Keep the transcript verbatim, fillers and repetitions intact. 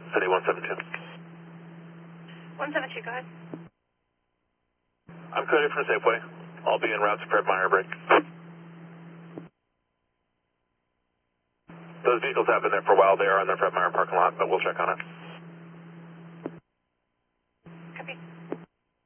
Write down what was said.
City one seven two. one seven two, go ahead. I'm coded from Safeway. I'll be en route to Fred Meyer break. Those vehicles have been there for a while. They are in the Fred Meyer parking lot, but we'll check on it.